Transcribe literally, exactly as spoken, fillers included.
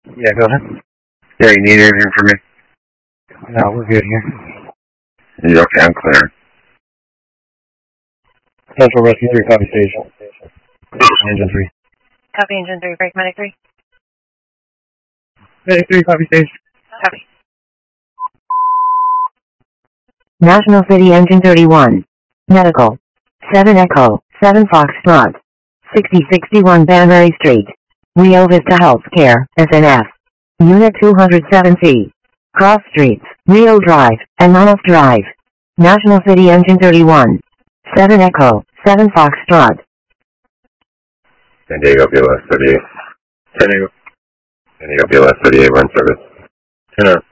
Yeah, go ahead. Yeah, you need anything from me? No, we're good here. Yeah, okay, I'm clear. Central Rescue three, copy station. Engine three. Copy, Engine three, break, medic three. Medic three, copy station. Copy. National City Engine thirty-one. Medical. seven Echo, seven Foxtrot. sixty sixty-one Banbury Street. Rio Vista Healthcare, S N F. Unit two hundred seven C. Cross Streets, Rio Drive, and Monmouth Drive. National City Engine thirty-one. seven Echo, seven Foxtrot. San Diego, B L S thirty-eight. San Diego. San Diego, B L S thirty-eight, run service. Ten